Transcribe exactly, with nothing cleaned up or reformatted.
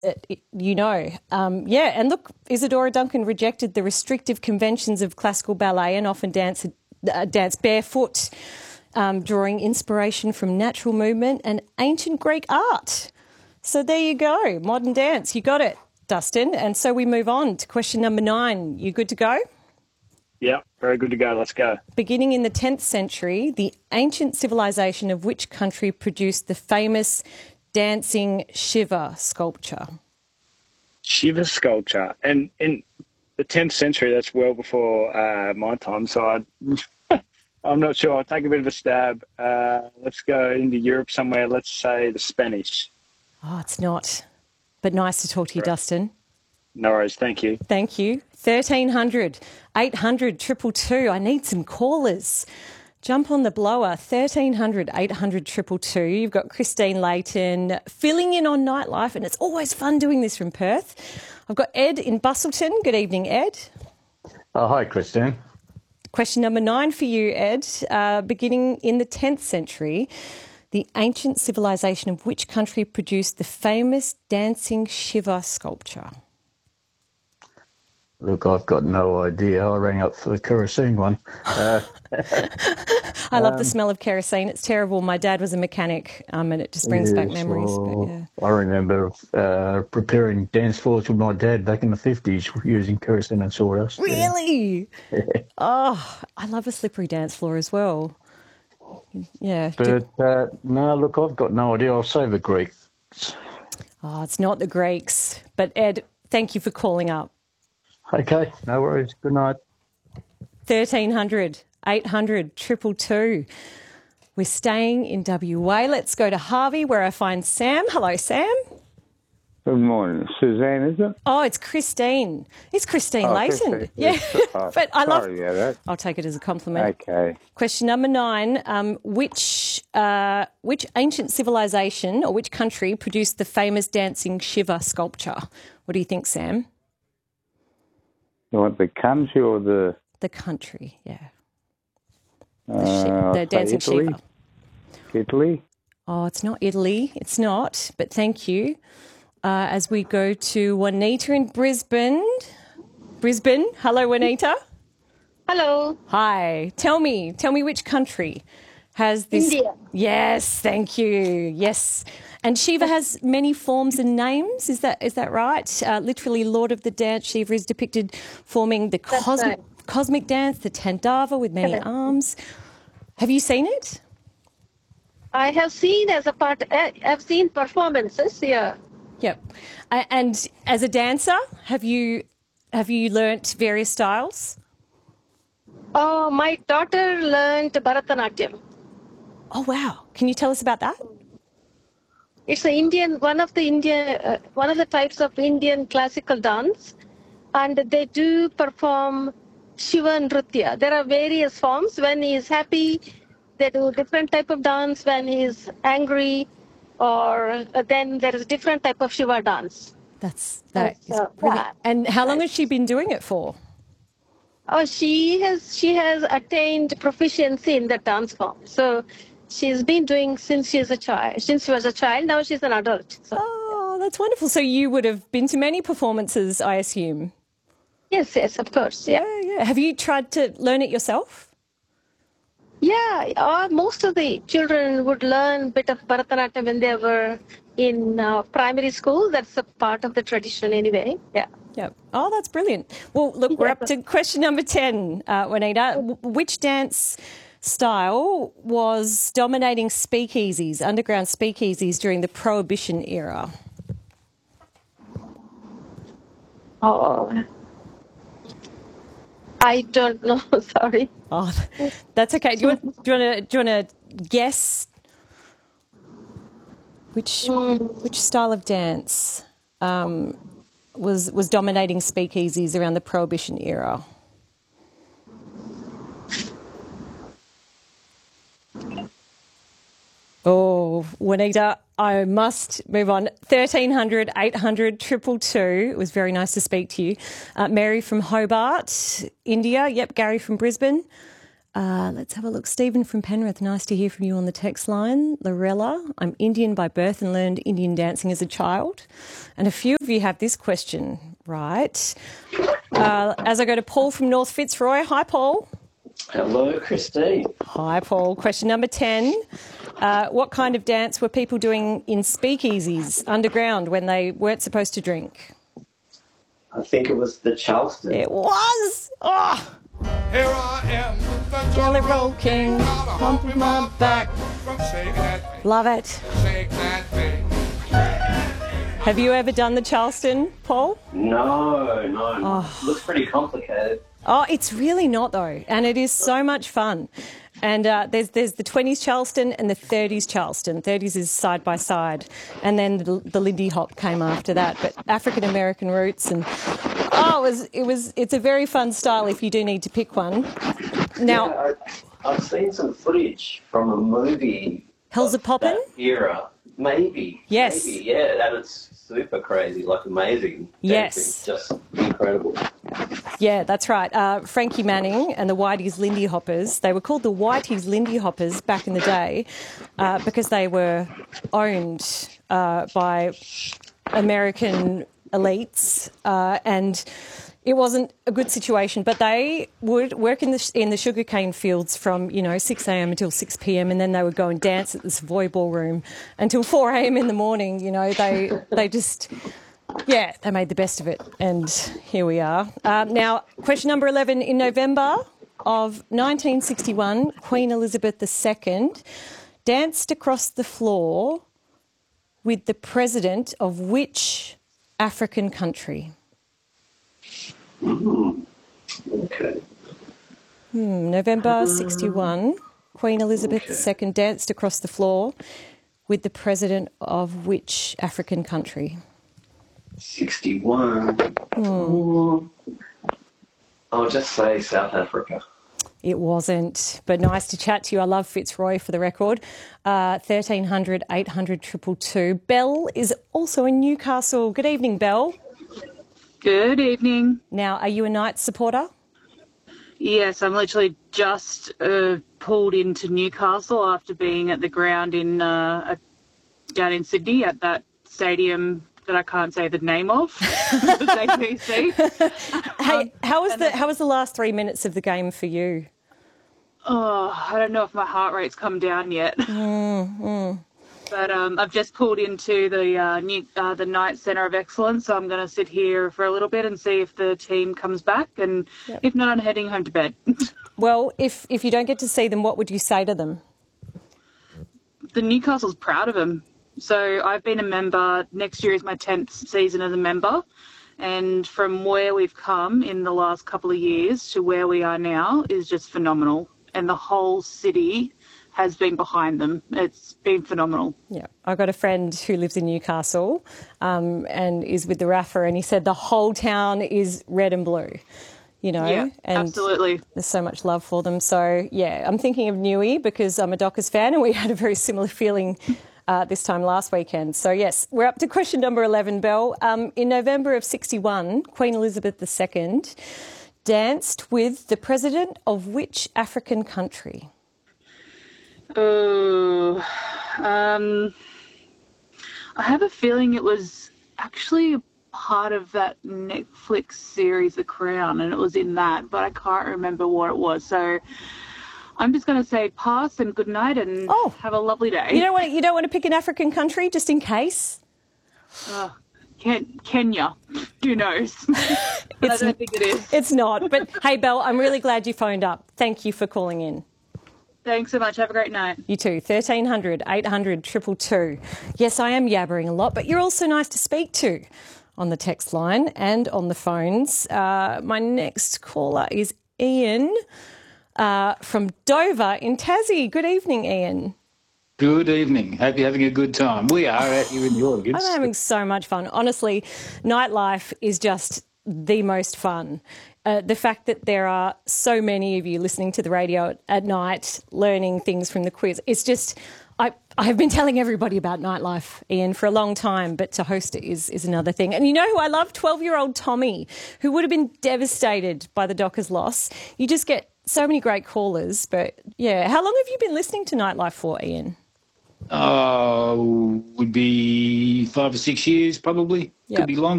it, it, you know. Um, yeah, and look, Isadora Duncan rejected the restrictive conventions of classical ballet and often danced, uh, danced barefoot, um, drawing inspiration from natural movement and ancient Greek art. So there you go, modern dance. You got it, Dustin. And so we move on to question number nine. You good to go? Yeah, very good to go. Let's go. Beginning in the tenth century, the ancient civilization of which country produced the famous dancing Shiva sculpture? Shiva sculpture. And in the tenth century, that's well before uh, my time, so I, I'm not sure. I'll take a bit of a stab. Uh, let's go into Europe somewhere. Let's say the Spanish. Oh, it's not. But nice to talk to you, Right. Dustin. No worries. Thank you. Thank you. thirteen hundred, eight hundred, two two two. I need some callers. Jump on the blower, thirteen hundred, eight hundred, two two two. You've got Christine Layton filling in on nightlife, and it's always fun doing this from Perth. I've got Ed in Bustleton. Good evening, Ed. Oh, hi, Christine. Question number nine for you, Ed. Uh, beginning in the tenth century, the ancient civilization of which country produced the famous dancing Shiva sculpture? Look, I've got no idea. I rang up for the kerosene one. Uh, I love the smell of kerosene. It's terrible. My dad was a mechanic, um, and it just brings back yes, memories. But well, yeah. I remember uh, preparing dance floors with my dad back in the fifties using kerosene and sawdust. Really? Oh, I love a slippery dance floor as well. Yeah. But uh, no, look, I've got no idea. I'll say the Greeks. Oh, it's not the Greeks. But Ed, thank you for calling up. Okay, no worries. Good night. thirteen hundred, eight hundred, two two two. We're staying in W A. Let's go to Harvey where I find Sam. Hello, Sam. Good morning. Suzanne, is it? Oh, it's Christine. It's Christine Oh, Layton. Christine. Yeah, Oh, but I love... sorry, yeah, that. I'll take it as a compliment. Okay. Question number nine. Um, which uh, which ancient civilization or which country produced the famous dancing Shiva sculpture? What do you think, Sam? You want the country or the... The country, yeah. The, Uh, Shi- I'll the say dancing Italy. Shiva. Italy? Oh, it's not Italy. It's not, but thank you. Uh, as we go to Juanita in Brisbane. Brisbane. Hello, Juanita. Hello. Hi. Tell me, tell me which country has this... India. Yes, thank you. Yes. And Shiva has many forms and names, is that is that right? Uh, literally, Lord of the Dance, Shiva is depicted forming the That's cosmic, right. cosmic dance, the Tandava with many Correct. arms. Have you seen it? I have seen as a part, I- I've seen performances here. Yep. A- And as a dancer, have you have you learnt various styles? Oh, my daughter learned Bharatanatyam. Oh, wow. Can you tell us about that? It's a Indian, one of the Indian, uh, one of the types of Indian classical dance, and they do perform Shiva Nritya. There are various forms. When he is happy, they do different type of dance. When he is angry, or uh, then there is different type of Shiva dance. That's that That's, is uh, brilliant. yeah. And how long has she been doing it for? Oh, she has she has attained proficiency in the dance form. So she's been doing since she's a child. Since she was a child, now she's an adult. So, Oh, that's wonderful. So you would have been to many performances, I assume. yes, yes, of course, yeah. Yeah, yeah. Have you tried to learn it yourself? Yeah, uh, most of the children would learn a bit of Bharatanatyam when they were in uh, primary school. That's a part of the tradition anyway. Yeah. Yep. Oh, that's brilliant. Well, look, we're up to question number ten, uh, Juanita. W- Which dance style was dominating speakeasies, underground speakeasies during the Prohibition era? Oh, I don't know. Sorry. Oh, that's okay. Do you want, do you want to do you want to guess which which style of dance um, was was dominating speakeasies around the Prohibition era? Oh, Juanita, I must move on. thirteen hundred, eight hundred, two two two. It was very nice to speak to you. Uh, Mary from Hobart, India. Yep, Gary from Brisbane. Uh, let's have a look. Stephen from Penrith, nice to hear from you on the text line. Lorella, I'm Indian by birth and learned Indian dancing as a child. And a few of you have this question, right? Uh, as I go to Paul from North Fitzroy. Hi, Paul. Hello, Christine. Hi, Paul. Question number ten. Uh, what kind of dance were people doing in speakeasies underground when they weren't supposed to drink? I think it was the Charleston. It was! Oh! Here I am, the Jelly Roll King, humping my back. From shaking that thing, Love it. shake that thing. Have you ever done the Charleston, Paul? No, no. Oh. Looks pretty complicated. Oh, it's really not, though, and it is so much fun. And uh, there's there's the twenties Charleston and the thirties Charleston. thirties is side by side, and then the, the Lindy Hop came after that. But African American roots, and oh, it was it was it's a very fun style if you do need to pick one. Now, yeah, I, I've seen some footage from a movie. Hell's a Poppin'? That era, maybe. Yes. Maybe, yeah, that is super crazy, like amazing. Yes. Dancing, just incredible. Yeah, that's right. Uh, Frankie Manning and the Whitey's Lindy Hoppers, they were called the Whitey's Lindy Hoppers back in the day uh, because they were owned uh, by American elites uh, and it wasn't a good situation, but they would work in the in the sugarcane fields from, you know, six a.m. until six p.m. and then they would go and dance at the Savoy Ballroom until four a.m. in the morning. You know, they they just... Yeah, they made the best of it, and here we are. Um, now, question number eleven. In November of nineteen sixty-one, Queen Elizabeth the Second danced across the floor with the president of which African country? Mm-hmm. Okay. Hmm, November sixty-one, Queen Elizabeth okay. the Second danced across the floor with the president of which African country? sixty-one. Hmm. I'll just say South Africa. It wasn't, but nice to chat to you. I love Fitzroy for the record. Uh, thirteen hundred, eight hundred, two two two. Belle is also in Newcastle. Good evening, Belle. Good evening. Now, are you a Knights supporter? Yes, I'm literally just uh, pulled into Newcastle after being at the ground in uh, down in Sydney at that stadium that I can't say the name of, the A B C. Hey, um, how was the how was the last three minutes of the game for you? Oh, I don't know if my heart rate's come down yet. Mm, mm. But um, I've just pulled into the uh, new uh, the Knights Centre of Excellence, so I'm going to sit here for a little bit and see if the team comes back, and yep. if not, I'm heading home to bed. Well, if if you don't get to see them, what would you say to them? The Newcastle's proud of them. So I've been a member. Next year is my tenth season as a member, and from where we've come in the last couple of years to where we are now is just phenomenal. And the whole city has been behind them. It's been phenomenal. Yeah, I've got a friend who lives in Newcastle um, and is with the R A F A, and he said the whole town is red and blue, you know. Yeah, and absolutely. There's so much love for them. So, yeah, I'm thinking of Newey because I'm a Dockers fan and we had a very similar feeling uh, this time last weekend. So, yes, we're up to question number eleven, Belle. Um, in November of sixty-one, Queen Elizabeth the Second danced with the president of which African country? Oh, um, I have a feeling it was actually part of that Netflix series, The Crown, and it was in that, but I can't remember what it was. So I'm just going to say pass and good night and oh, have a lovely day. You don't want to, you don't want to pick an African country just in case? Oh, Ken- Kenya. Who knows? I don't think it is. It's not. But hey, Belle, I'm really glad you phoned up. Thank you for calling in. Thanks so much. Have a great night. You too. thirteen hundred, eight hundred, two two two. Yes, I am yabbering a lot, but you're also nice to speak to on the text line and on the phones. Uh, my next caller is Ian uh, from Dover in Tassie. Good evening, Ian. Good evening. Hope you're having a good time. We are out here in the audience. I'm having so much fun. Honestly, nightlife is just the most fun. Uh, the fact that there are so many of you listening to the radio at, at night, learning things from the quiz, it's just, I, I've been telling everybody about nightlife, Ian, for a long time, but to host it is, is another thing. And you know who I love? twelve-year-old Tommy, who would have been devastated by the Dockers loss. You just get so many great callers, but yeah. How long have you been listening to Nightlife for, Ian? Oh, would be five or six years, probably. Yep. Could be longer.